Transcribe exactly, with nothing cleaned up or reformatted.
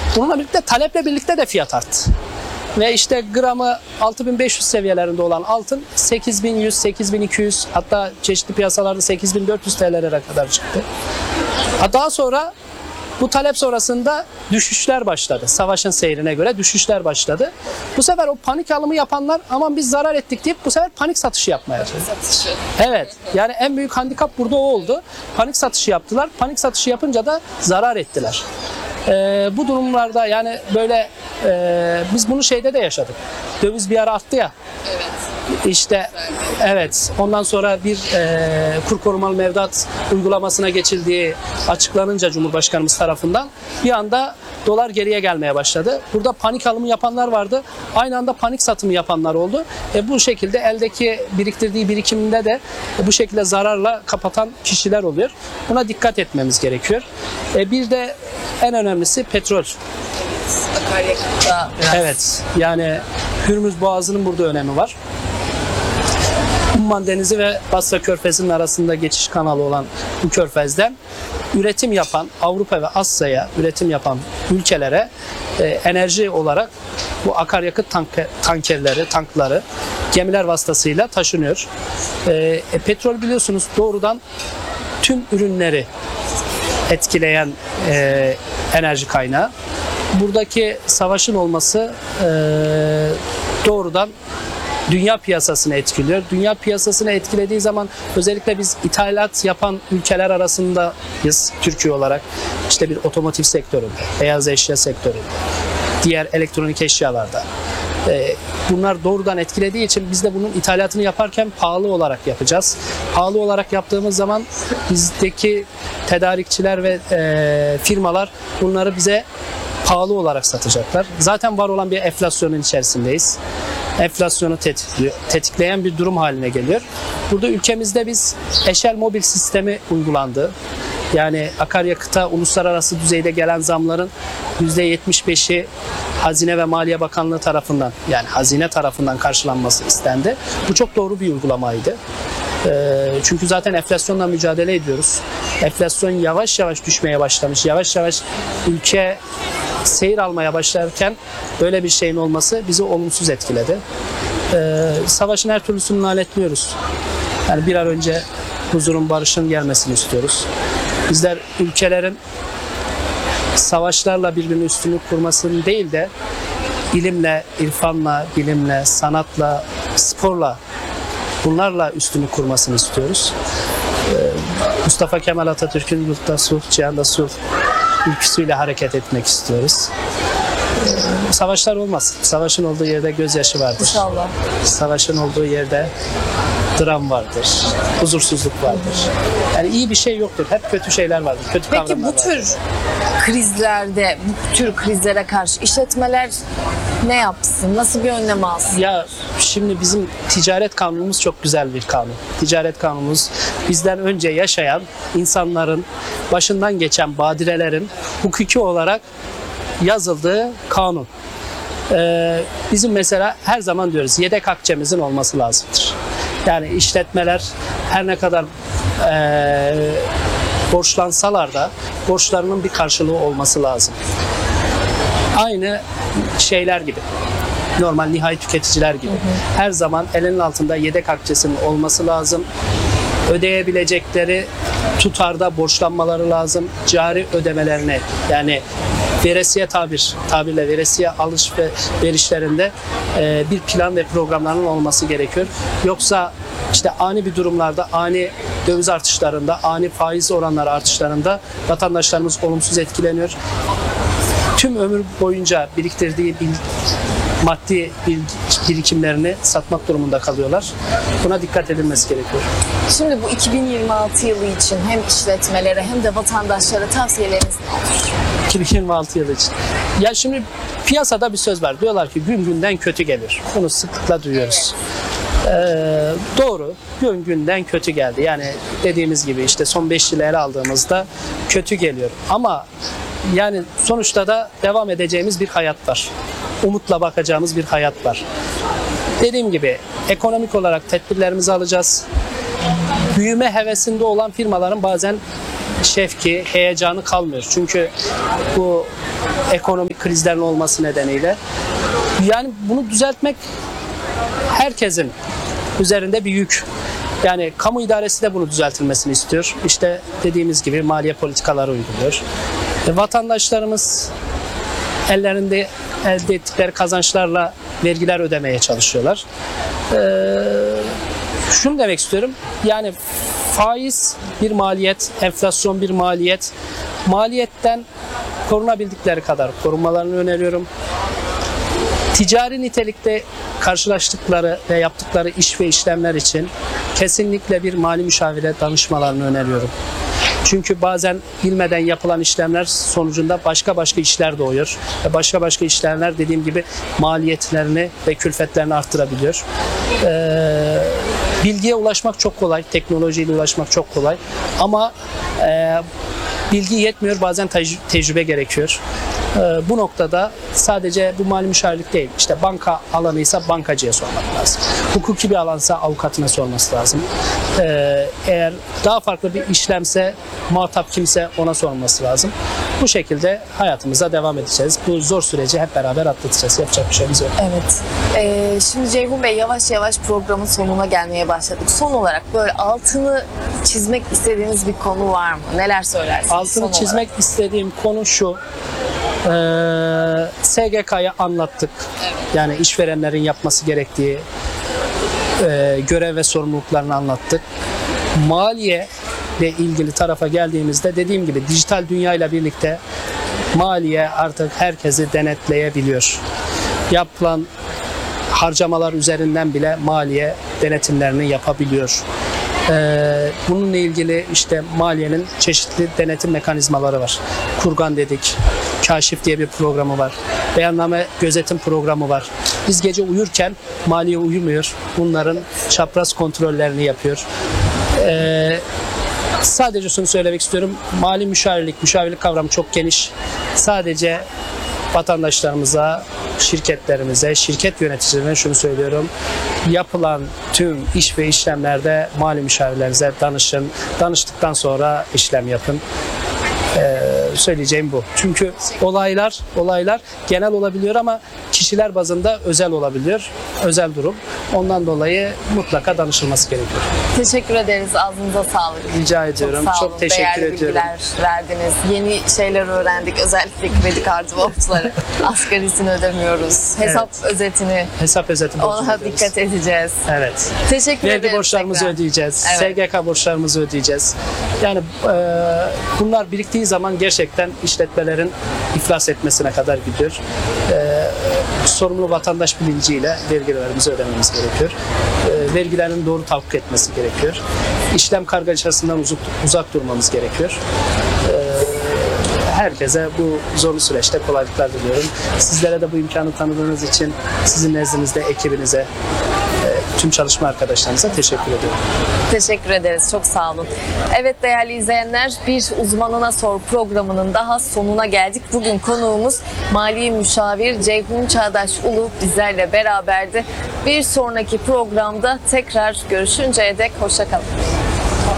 Bununla birlikte taleple birlikte de fiyat arttı. Ve işte gramı altı bin beş yüz seviyelerinde olan altın sekiz bin yüz, sekiz bin iki yüz, hatta çeşitli piyasalarda sekiz bin dört yüz T L'lere kadar çıktı. Daha sonra bu talep sonrasında düşüşler başladı. Savaşın seyrine göre düşüşler başladı. Bu sefer o panik alımı yapanlar aman biz zarar ettik deyip bu sefer panik satışı yapmaya başladı. Satışı. Evet. Yani en büyük handikap burada o oldu. Panik satışı yaptılar. Panik satışı yapınca da zarar ettiler. Ee, bu durumlarda yani böyle e, biz bunu şeyde de yaşadık. Döviz bir ara arttı ya. Evet. İşte evet, ondan sonra bir e, kur korumalı mevduat uygulamasına geçildiği açıklanınca Cumhurbaşkanımız tarafından bir anda dolar geriye gelmeye başladı. Burada panik alımı yapanlar vardı. Aynı anda panik satımı yapanlar oldu. E, bu şekilde eldeki biriktirdiği birikiminde de e, bu şekilde zararla kapatan kişiler oluyor. Buna dikkat etmemiz gerekiyor. E, bir de en önemlisi petrol. Akaryakıtta biraz. Evet, yani Hürmüz Boğazı'nın burada önemi var. Umman Denizi ve Basra Körfezi'nin arasında geçiş kanalı olan bu körfezden üretim yapan Avrupa ve Asya'ya üretim yapan ülkelere e, enerji olarak bu akaryakıt tank, tankerleri, tankları gemiler vasıtasıyla taşınıyor. E, e, petrol biliyorsunuz doğrudan tüm ürünleri etkileyen e, enerji kaynağı. Buradaki savaşın olması e, doğrudan dünya piyasasını etkiliyor. Dünya piyasasını etkilediği zaman özellikle biz ithalat yapan ülkeler arasındayız Türkiye olarak. İşte bir otomotiv sektöründe, beyaz eşya sektöründe, diğer elektronik eşyalarda. Bunlar doğrudan etkilediği için biz de bunun ithalatını yaparken pahalı olarak yapacağız. Pahalı olarak yaptığımız zaman bizdeki tedarikçiler ve firmalar bunları bize pahalı olarak satacaklar. Zaten var olan bir enflasyonun içerisindeyiz. Enflasyonu tetikliyor, tetikleyen bir durum haline geliyor. Burada ülkemizde biz eşel mobil sistemi uygulandı. Yani akaryakıta uluslararası düzeyde gelen zamların yüzde yetmiş beşi Hazine ve Maliye Bakanlığı tarafından, yani hazine tarafından karşılanması istendi. Bu çok doğru bir uygulamaydı. Çünkü zaten enflasyonla mücadele ediyoruz. Enflasyon yavaş yavaş düşmeye başlamış. Yavaş yavaş ülke seyir almaya başlarken böyle bir şeyin olması bizi olumsuz etkiledi. Savaşın her türlüsünü lanetliyoruz. Yani bir an önce huzurun, barışın gelmesini istiyoruz. Bizler ülkelerin savaşlarla birbirine üstünlük kurmasını değil de ilimle, irfanla, bilimle, sanatla, sporla, bunlarla üstünlük kurmasını istiyoruz. Mustafa Kemal Atatürk'ün yurtta sulh, cihanda sulh ülküsüyle hareket etmek istiyoruz. Savaşlar olmaz. Savaşın olduğu yerde gözyaşı vardır. İnşallah. Savaşın olduğu yerde dram vardır, huzursuzluk vardır. Yani iyi bir şey yoktur. Hep kötü şeyler vardır, kötü Peki kavramlar bu tür vardır. krizlerde, bu tür krizlere karşı işletmeler ne yapsın? Nasıl bir önlem alsın? Ya şimdi bizim ticaret kanunumuz çok güzel bir kanun. Ticaret kanunumuz bizden önce yaşayan insanların başından geçen badirelerin hukuki olarak yazıldığı kanun. Ee, bizim mesela her zaman diyoruz yedek akçemizin olması lazımdır. Yani işletmeler her ne kadar e, borçlansalar da borçlarının bir karşılığı olması lazım. Aynı şeyler gibi. Normal nihai tüketiciler gibi. Hı hı. Her zaman elinin altında yedek akçesinin olması lazım. Ödeyebilecekleri tutarda borçlanmaları lazım. Cari ödemelerini, yani veresiye tabir, tabirle veresiye alış ve verişlerinde e, bir plan ve programlarının olması gerekiyor. Yoksa işte ani bir durumlarda, ani döviz artışlarında, ani faiz oranları artışlarında vatandaşlarımız olumsuz etkileniyor. Tüm ömür boyunca biriktirdiği bil, maddi bil, birikimlerini satmak durumunda kalıyorlar. Buna dikkat edilmesi gerekiyor. Şimdi bu iki bin yirmi altı yılı için hem işletmelere hem de vatandaşlara tavsiyeleriniz nedir? iki bin yirmi altı yılı için. Ya şimdi piyasada bir söz var. Diyorlar ki gün günden kötü gelir. Bunu sıklıkla duyuyoruz. Ee, doğru. Gün günden kötü geldi. Yani dediğimiz gibi işte son beş yılı ele aldığımızda kötü geliyor. Ama yani sonuçta da devam edeceğimiz bir hayat var. Umutla bakacağımız bir hayat var. Dediğim gibi ekonomik olarak tedbirlerimizi alacağız. Büyüme hevesinde olan firmaların bazen şefki, heyecanı kalmıyor. Çünkü bu ekonomik krizlerin olması nedeniyle. Yani bunu düzeltmek herkesin üzerinde bir yük. Yani kamu idaresi de bunu düzeltilmesini istiyor. İşte dediğimiz gibi maliye politikaları uyguluyor. E, vatandaşlarımız ellerinde elde ettikleri kazançlarla vergiler ödemeye çalışıyorlar. E, şunu demek istiyorum. Yani faiz bir maliyet, enflasyon bir maliyet. Maliyetten korunabildikleri kadar korunmalarını öneriyorum. Ticari nitelikte karşılaştıkları ve yaptıkları iş ve işlemler için kesinlikle bir mali müşavire danışmalarını öneriyorum. Çünkü bazen bilmeden yapılan işlemler sonucunda başka başka işler doğuyor. Ve başka başka işlemler dediğim gibi maliyetlerini ve külfetlerini arttırabiliyor. Ee, bilgiye ulaşmak çok kolay, teknolojiyle ulaşmak çok kolay. Ama e, bilgi yetmiyor, bazen tec- tecrübe gerekiyor. Ee, bu noktada sadece bu mali müşavirlik değil, işte banka alanıysa bankacıya sormak lazım. Hukuki bir alansa avukatına sorması lazım. Ee, eğer daha farklı bir işlemse muhatap kimse ona sorması lazım. Bu şekilde hayatımıza devam edeceğiz. Bu zor süreci hep beraber atlatacağız. Yapacak bir şeyimiz yok. Evet. Ee, şimdi Ceyhun Bey yavaş yavaş programın sonuna gelmeye başladık. Son olarak böyle altını çizmek istediğiniz bir konu var mı? Neler söylersiniz? Altını son çizmek olarak? istediğim konu şu. Ee, S G K'yı anlattık. Yani işverenlerin yapması gerektiği e, görev ve sorumluluklarını anlattık. Maliye ile ilgili tarafa geldiğimizde dediğim gibi dijital dünya ile birlikte maliye artık herkesi denetleyebiliyor. Yapılan harcamalar üzerinden bile maliye denetimlerini yapabiliyor. Ee, bununla ilgili işte maliyenin çeşitli denetim mekanizmaları var. Kurgan dedik, Kaşif diye bir programı var. Beyanname gözetim programı var. Biz gece uyurken maliye uyumuyor. Bunların çapraz kontrollerini yapıyor. Ee, sadece şunu söylemek istiyorum. Mali müşavirlik, müşavirlik kavramı çok geniş. Sadece vatandaşlarımıza, şirketlerimize, şirket yöneticilerine şunu söylüyorum. Yapılan tüm iş ve işlemlerde mali müşavirlerinize danışın. Danıştıktan sonra işlem yapın. Ee, söyleyeceğim bu. Çünkü olaylar olaylar genel olabiliyor ama kişiler bazında özel olabiliyor. Özel durum. Ondan dolayı mutlaka danışılması gerekiyor. Teşekkür ederiz. Ağzınıza sağlık. Rica ediyorum. Çok, sağ olun. Çok teşekkür Değerli ediyorum. bilgiler verdiniz. Yeni şeyler öğrendik. Özellikle kredi kartı borçları. Asgarisini ödemiyoruz. Hesap özetini. Hesap özeti Ona borcunu dikkat edeceğiz. Evet. Teşekkür Vergi ederim. borçlarımızı tekrar. ödeyeceğiz. Evet. S G K borçlarımızı ödeyeceğiz. Yani e, bunlar biriktiği zaman gerçekten işletmelerin iflas etmesine kadar gidiyor. E, sorumlu vatandaş bilinciyle vergilerimizi ödememiz gerekiyor. E, vergilerin doğru tahakkuk etmesi gerekiyor. İşlem kargaşasından uzak, uzak durmamız gerekiyor. E, herkese bu zorlu süreçte kolaylıklar diliyorum. Sizlere de bu imkanı tanıdığınız için sizin nezdinizde ekibinize, tüm çalışma arkadaşlarımıza teşekkür ediyorum. Teşekkür ederiz. Çok sağ olun. Evet değerli izleyenler, bir uzmanına sor programının daha sonuna geldik. Bugün konuğumuz mali müşavir Ceyhun Çağdaş Ulu bizlerle beraberdi. Bir sonraki programda tekrar görüşünceye dek hoşça kalın.